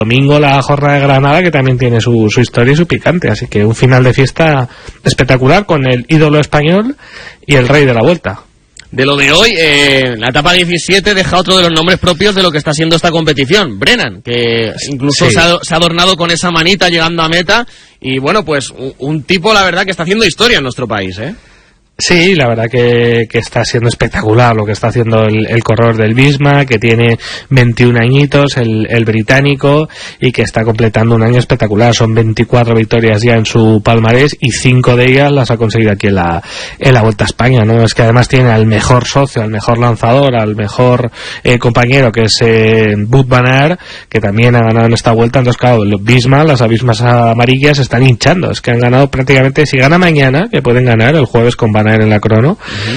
domingo la jornada de Granada, que también tiene su historia y su picante, así que un final de fiesta espectacular con el ídolo español y el rey de la Vuelta. De lo de hoy, la etapa 17 deja otro de los nombres propios de lo que está siendo esta competición, Brennan, que incluso sí. se ha adornado con esa manita llegando a meta, y bueno, pues un tipo, la verdad, que está haciendo historia en nuestro país, ¿eh? Sí, la verdad que está siendo espectacular lo que está haciendo el corredor del Visma, que tiene 21 añitos, el británico, y que está completando un año espectacular. Son 24 victorias ya en su palmarés y 5 de ellas las ha conseguido aquí en la Vuelta a España, ¿no? Es que además tiene al mejor socio, al mejor lanzador, al mejor compañero, que es Wout van Aert, que también ha ganado en esta vuelta. Entonces, claro, los Visma, las avismas amarillas, están hinchando. Es que han ganado prácticamente, si gana mañana, que pueden ganar el jueves con Van Aert en la crono,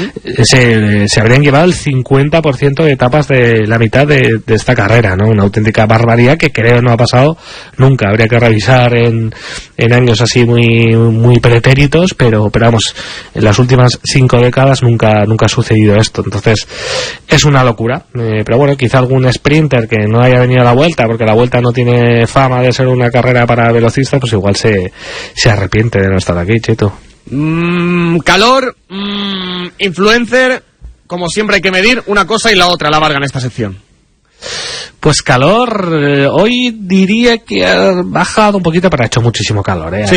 se habrían llevado el 50% de etapas de la mitad de esta carrera, ¿no? Una auténtica barbaridad que creo no ha pasado nunca. Habría que revisar en años así muy pretéritos, pero vamos, en las últimas 5 décadas nunca ha sucedido esto. Entonces es una locura, pero bueno, quizá algún sprinter que no haya venido a la Vuelta, porque la Vuelta no tiene fama de ser una carrera para velocistas, pues igual se arrepiente de no estar aquí, Chito. Calor, influencer, como siempre hay que medir una cosa y la otra, la Varga, en esta sección. Pues calor, hoy diría que ha bajado un poquito, pero ha hecho muchísimo calor, ¿eh? Sí.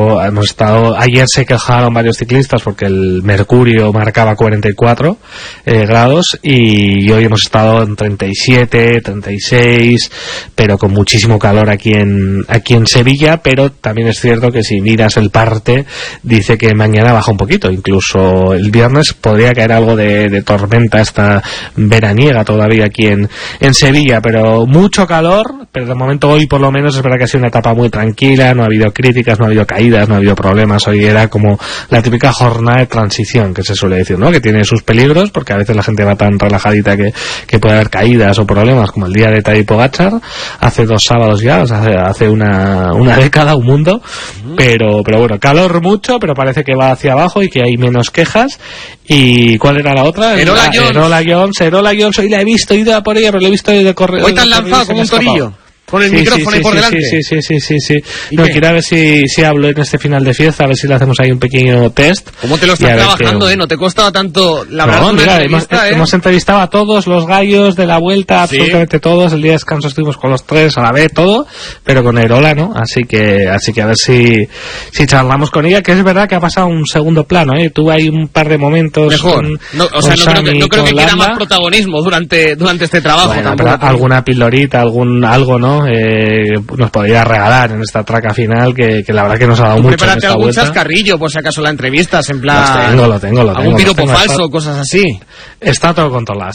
Ayer se quejaron varios ciclistas porque el mercurio marcaba 44 grados, y hoy hemos estado en 37, 36, pero con muchísimo calor aquí en Sevilla. Pero también es cierto que si miras el parte, dice que mañana baja un poquito, incluso el viernes podría caer algo de tormenta esta veraniega todavía aquí en Sevilla, pero mucho calor. Pero de momento hoy por lo menos es verdad que ha sido una etapa muy tranquila, no ha habido críticas, no ha habido caídas, no ha habido problemas. Hoy era como la típica jornada de transición que se suele decir, ¿no? Que tiene sus peligros, porque a veces la gente va tan relajadita que puede haber caídas o problemas, como el día de Tadej Pogačar hace 2 sábados ya, o sea, hace una década, un mundo. Pero bueno, calor mucho, pero parece que va hacia abajo y que hay menos quejas. ¿Y cuál era la otra? Erola Jones, hoy la he visto, he ido a por ella, pero la he visto de correr. Hoy te han lanzado como un torillo, con el micrófono ahí por delante. Sí. No, quiero a ver si hablo en este final de fiesta, a ver si le hacemos ahí un pequeño test. ¿Cómo te lo estás trabajando, No te costaba tanto la verdad. No, mira, hemos entrevistado a todos los gallos de la Vuelta, absolutamente todos. El día de descanso estuvimos con los 3 a la vez, todo, pero con Erola, ¿no? Así que a ver si charlamos con ella, que es verdad que ha pasado a un segundo plano, ¿eh? Tuve ahí un par de momentos. Mejor. No creo que quiera más protagonismo durante este trabajo. Bueno, alguna pildorita, algo, ¿no? Nos podría regalar en esta traca final, que la verdad que nos ha dado mucho. Prepárate algún chascarrillo, por si acaso la entrevistas, en plan. Lo tengo. Algún piropo falso, cosas así. Está todo controlado,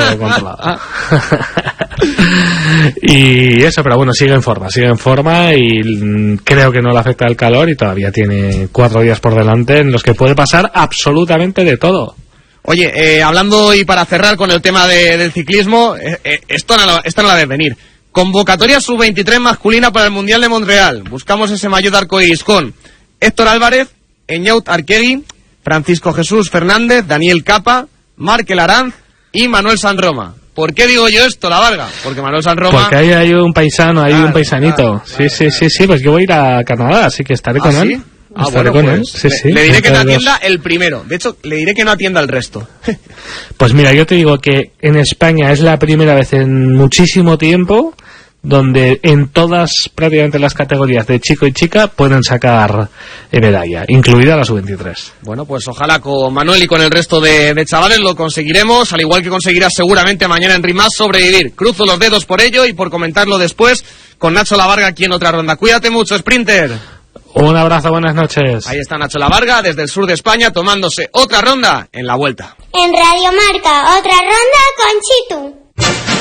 Y eso, pero bueno, sigue en forma y creo que no le afecta el calor y todavía tiene 4 días por delante en los que puede pasar absolutamente de todo. Oye, hablando y para cerrar con el tema del ciclismo, esto no la ves venir. Convocatoria sub-23 masculina para el Mundial de Montreal. Buscamos ese maillot de arcoíris con Héctor Álvarez, Eñaut Arquegui, Francisco Jesús Fernández, Daniel Capa, Markel Aranz y Manuel Sanroma. ¿Por qué digo yo esto, la Varga? Porque Manuel Sanroma... Porque ahí hay un paisano, un paisanito. Claro. Sí, pues yo voy a ir a Canadá, así que estaré con él. Bueno, pues le diré que no atienda el primero. De hecho, le diré que no atienda el resto. Pues mira, yo te digo que en España es la primera vez en muchísimo tiempo donde en todas prácticamente las categorías de chico y chica pueden sacar medalla, incluida la sub-23. Bueno, pues ojalá con Manuel y con el resto de chavales lo conseguiremos, al igual que conseguirás seguramente mañana en Ritmas sobrevivir. Cruzo los dedos por ello y por comentarlo después con Nacho Lavarga aquí en otra ronda. Cuídate mucho, Sprinter. Un abrazo, buenas noches. Ahí está Nacho Lavarga desde el sur de España tomándose otra ronda en la Vuelta. En Radio Marca, otra ronda con Chitu.